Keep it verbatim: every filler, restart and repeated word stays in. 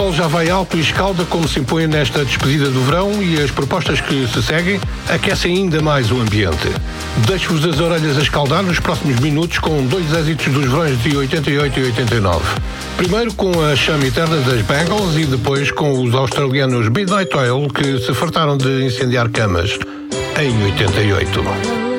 sol já vai alto e escalda como se impõe nesta despedida do verão, e as propostas que se seguem aquecem ainda mais o ambiente. Deixo-vos as orelhas a escaldar nos próximos minutos com dois êxitos dos verões de oitenta e oito e oitenta e nove. Primeiro com a chama eterna das Bangles e depois com os australianos Midnight Oil, que se fartaram de incendiar camas em oitenta e oito.